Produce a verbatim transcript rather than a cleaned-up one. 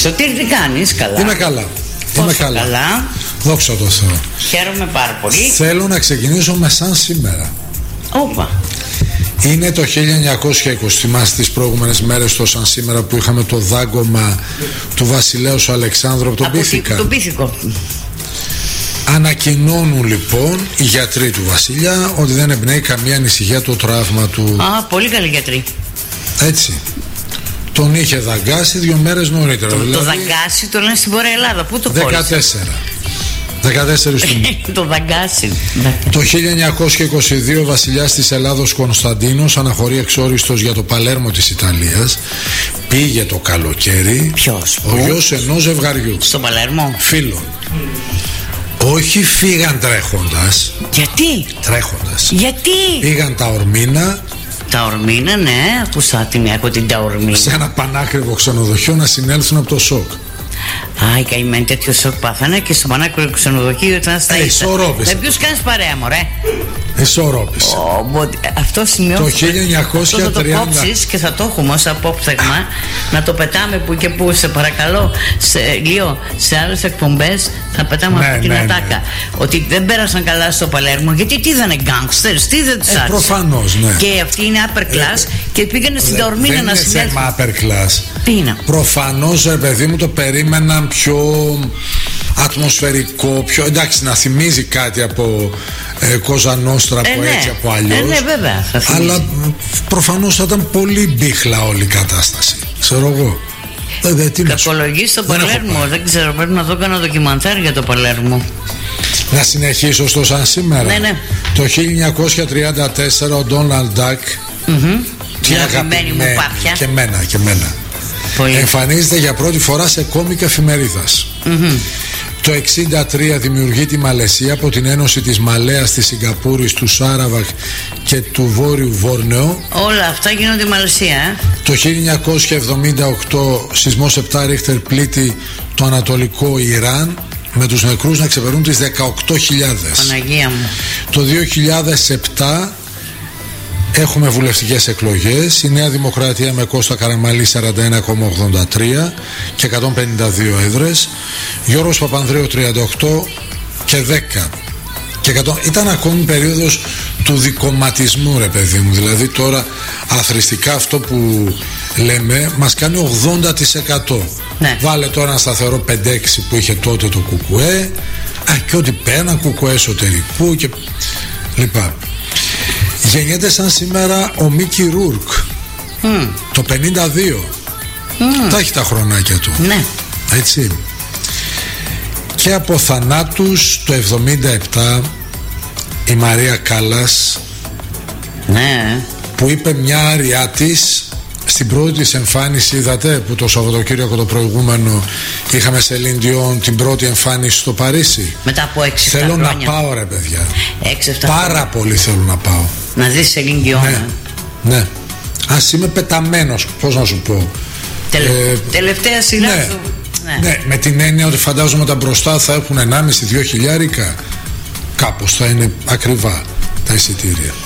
Σωτήρη, τι κάνεις? Καλά? Είμαι καλά. Είμαι καλά. καλά. Δόξα τω Θεώ. Χαίρομαι πάρα πολύ. Θέλω να ξεκινήσω με σαν σήμερα. Όπα. Είναι το χίλια εννιακόσια είκοσι. Θυμάστε τις προηγούμενες μέρες το σαν σήμερα που είχαμε το δάγκωμα του βασιλέως Αλεξάνδρου από τον Πίθηκα. Τον Πίθηκο. Ανακοινώνουν λοιπόν οι γιατροί του βασιλιά ότι δεν εμπνέει καμία ανησυχία το τραύμα του. Α, πολύ καλοί γιατροί. Έτσι. Τον είχε δαγκάσει δύο μέρες νωρίτερα. Το, δηλαδή, το δαγκάσει το λένε στην Βόρεια Ελλάδα. Πού το κόλλησε? δεκατέσσερα. δεκατέσσερα του μήνα. Το δαγκάσει. Το χίλια εννιακόσια είκοσι δύο ο βασιλιάς της Ελλάδος Κωνσταντίνος αναχωρεί εξόριστος για το Παλέρμο της Ιταλίας. Πήγε το καλοκαίρι. Ποιος? Ο γιος ενός ζευγαριού. Στο Παλέρμο. Φίλων. Όχι φύγαν τρέχοντας. Γιατί? Τρέχοντας. Γιατί? Πήγαν τα Ορμίνα. Τα Ορμίνα, ναι, ακούσα την έχω την τα Ορμίνα. Σε ένα πανάκριβο ξενοδοχείο να συνέλθουν από το σοκ. Α, οι καημένοι τέτοιο σοκ πάθανε και στο πανάκριβο ξενοδοχείο ήταν στα ίσα. Ισορρόπησε. Με ποιους κάνεις παρέα, μωρέ? Ισορρόπησε. Oh, αυτό σημειώθηκε. Το χίλια εννιακόσια τριάντα. Αυτό θα το κόψεις και θα το έχουμε ως απόφθεγμα. Να το πετάμε που και που, σε παρακαλώ, σε, Λίο, σε άλλες εκπομπές θα πετάμε ναι, αυτή την ναι, ατάκα. Ναι. Ότι δεν πέρασαν καλά στο Παλέρμο γιατί τι είδανε γκάνγκστερς, τι δεν τους ε, άρεσε. Προφανώς, ναι. Και αυτή είναι upper class ε, και πήγανε στην Ταορμίνα να συνέλθουν. Δεν είναι θέμα upper class. Τι είναι? Προφανώς, ρε παιδί μου, το περίμεναν πιο ατμοσφαιρικό, πιο, εντάξει, να θυμίζει κάτι από ε, Κόζα Νόστρα, από ε, ναι. έτσι, από αλλιώς. Ε, ναι, βέβαια, θα αλλά προφανώς θα ήταν πολύ μπίχλα όλη η κατάσταση. Ξέρω εγώ. Κακολογεί στο Παλέρμο. Δεν ξέρω, πρέπει να δω κανένα ντοκιμαντέρ για το Παλέρμο. Να συνεχίσω στο σαν σήμερα. Ναι, ναι. Το χίλια εννιακόσια τριάντα τέσσερα ο Ντόναλντ Ντακ. Mm-hmm. Τι αγαπημένη μου πάπια. Και μένα, και μένα. Πολύ. Εμφανίζεται για πρώτη φορά σε κόμικ εφημερίδας. Mm-hmm. Το εξήντα τρία δημιουργεί τη Μαλαισία από την ένωση της Μαλέας, της Σιγκαπούρης, του Σάραβαχ και του Βόρειου Βόρνεο. Όλα αυτά γίνονται στη Μαλαισία. Ε? Το χίλια εννιακόσια εβδομήντα οκτώ σεισμός επτά ρίχτερ πλήττει το ανατολικό Ιράν, με τους νεκρούς να ξεπερνούν τις δεκαοκτώ χιλιάδες. Παναγία μου. Το δύο χιλιάδες επτά έχουμε βουλευτικές εκλογές. Η Νέα Δημοκρατία με Κώστα Καραμανλή σαράντα ένα κόμμα ογδόντα τρία και εκατόν πενήντα δύο έδρες. Γιώργος Παπανδρέου τριάντα οκτώ και δέκα. Και εκατό. Ήταν ακόμη περίοδος του δικομματισμού, ρε παιδί μου. Δηλαδή τώρα αθρηστικά αυτό που λέμε μας κάνει ογδόντα τοις εκατό. Ναι. Βάλε τώρα ένα σταθερό πέντε έξι που είχε τότε το Κουκουέ. Α, και ό,τι πέραν Κουκουέ εσωτερικού και λοιπά. Γεννιέται σαν σήμερα ο Μίκι Ρούρκ. Mm. Το πενήντα δύο. Mm. Τα έχει τα χρονάκια του. Ναι. Έτσι. Και από θανάτους το εβδομήντα επτά η Μαρία Κάλλας, ναι, που είπε μια άριά της στην πρώτη της εμφάνιση. Είδατε που το Σαββατοκύριακο το προηγούμενο είχαμε σε Celine Dion την πρώτη εμφάνιση στο Παρίσι. Μετά από έξι Θέλω χρόνια. να πάω, ρε παιδιά. έξι εφτά Πάρα χρόνια. πολύ θέλω να πάω. Να δεις Celine Dion. Ναι, ναι. Ας είμαι πεταμένος, πώς να σου πω. Τελε... ε, Τελευταία σειρά ναι, σου. Ναι. ναι, με την έννοια ότι φαντάζομαι τα μπροστά θα έχουν ενάμιση με δύο χιλιάρικα. Κάπως θα είναι ακριβά τα εισιτήρια.